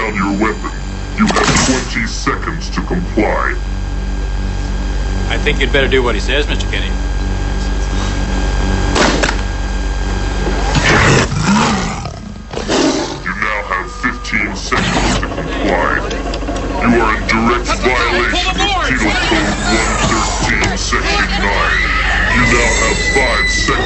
down your weapon. You have 20 seconds to comply. I think you'd better do what he says, Mr. Kenny. You now have 15 seconds to comply. You are in direct violation of Penal Code 113, Section 9. You now have 5 seconds.